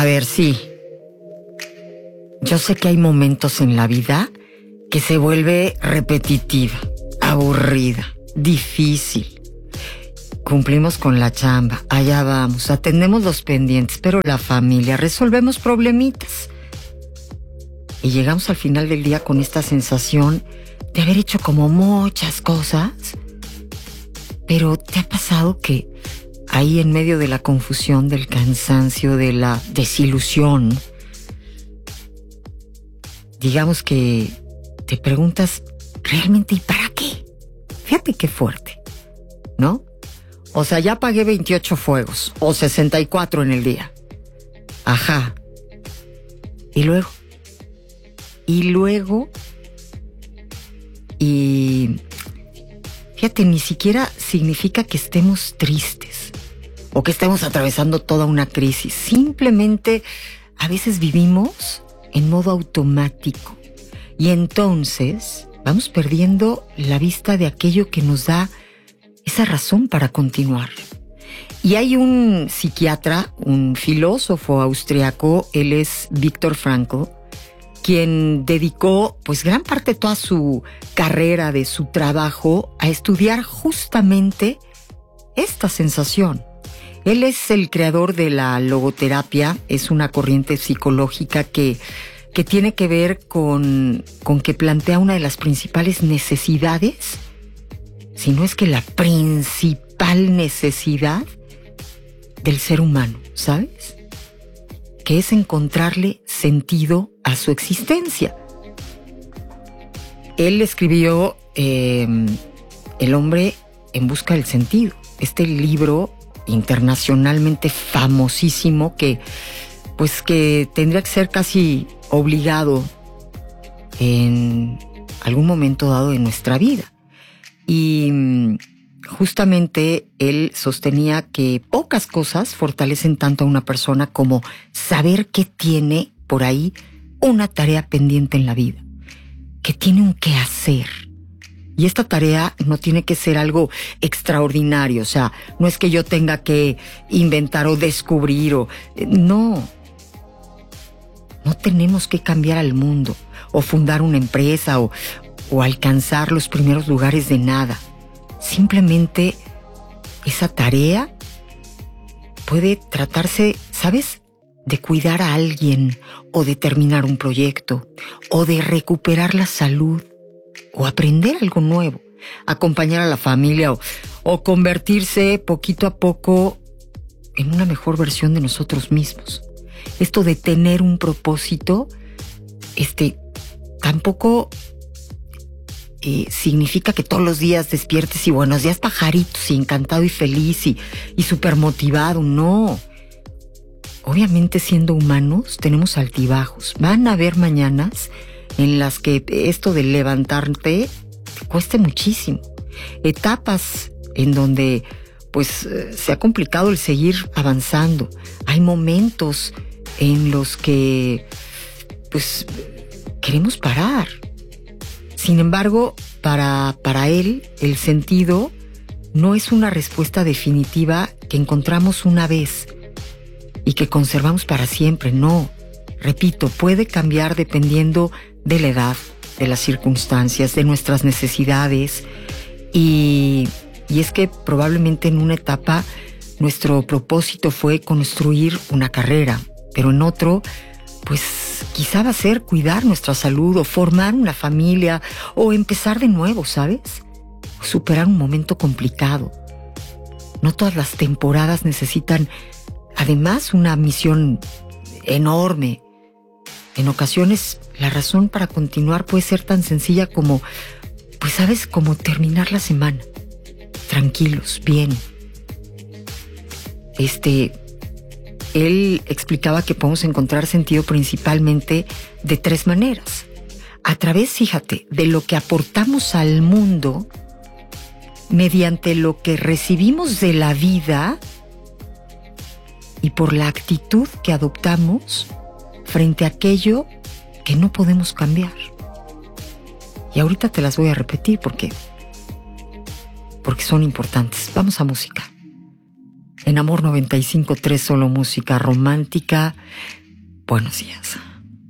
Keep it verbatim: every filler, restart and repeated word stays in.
A ver, sí. Yo sé que hay momentos en la vida que se vuelve repetitiva, aburrida, difícil. Cumplimos con la chamba, allá vamos, atendemos los pendientes, pero la familia, resolvemos problemitas. Y llegamos al final del día con esta sensación de haber hecho como muchas cosas. Pero ¿te ha pasado que ahí en medio de la confusión, del cansancio, de la desilusión, digamos que te preguntas, ¿realmente y para qué? Fíjate qué fuerte, ¿no? O sea, ya pagué veintiocho fuegos o sesenta y cuatro en el día. Ajá. Y luego, y luego, y fíjate, ni siquiera significa que estemos tristes o que estemos atravesando toda una crisis. Simplemente a veces vivimos en modo automático y entonces vamos perdiendo la vista de aquello que nos da esa razón para continuar. Y hay un psiquiatra, un filósofo austriaco, él es Viktor Frankl, quien dedicó pues gran parte de toda su carrera, de su trabajo, a estudiar justamente esta sensación. Él es el creador de la logoterapia, es una corriente psicológica que, que tiene que ver con, con que plantea una de las principales necesidades, si no es que la principal necesidad del ser humano, ¿sabes? Que es encontrarle sentido a su existencia. Él escribió eh, El hombre en busca del sentido, este libro internacionalmente famosísimo que, pues, que tendría que ser casi obligado en algún momento dado de nuestra vida. Y justamente él sostenía que pocas cosas fortalecen tanto a una persona como saber que tiene por ahí una tarea pendiente en la vida, que tiene un qué hacer. Y esta tarea no tiene que ser algo extraordinario, o sea, no es que yo tenga que inventar o descubrir o... No, no tenemos que cambiar al mundo o fundar una empresa o, o alcanzar los primeros lugares de nada. Simplemente esa tarea puede tratarse, ¿sabes?, de cuidar a alguien o de terminar un proyecto o de recuperar la salud o aprender algo nuevo, acompañar a la familia o, o convertirse poquito a poco en una mejor versión de nosotros mismos. Esto de tener un propósito, este, tampoco eh, significa que todos los días despiertes y buenos días pajaritos y encantado y feliz y, y súper motivado, no. Obviamente, siendo humanos tenemos altibajos. Van a haber mañanas en las que esto de levantarte te cueste muchísimo. Etapas en donde pues se ha complicado el seguir avanzando. Hay momentos en los que pues queremos parar. Sin embargo, para, para él, el sentido no es una respuesta definitiva que encontramos una vez y que conservamos para siempre, no. Repito, puede cambiar dependiendo de la edad, de las circunstancias, de nuestras necesidades. Y, y es que probablemente en una etapa nuestro propósito fue construir una carrera, pero en otro, pues quizá va a ser cuidar nuestra salud o formar una familia o empezar de nuevo, ¿sabes? O superar un momento complicado. No todas las temporadas necesitan además una misión enorme. En ocasiones la razón para continuar puede ser tan sencilla como, pues sabes, como terminar la semana tranquilos, bien. Este, él explicaba que podemos encontrar sentido principalmente de tres maneras. A través, fíjate, de lo que aportamos al mundo mediante lo que recibimos de la vida y por la actitud que adoptamos frente a aquello que no podemos cambiar. Y ahorita te las voy a repetir porque, porque son importantes. Vamos a música. En en Amor noventa y cinco punto tres, solo música romántica. Buenos días.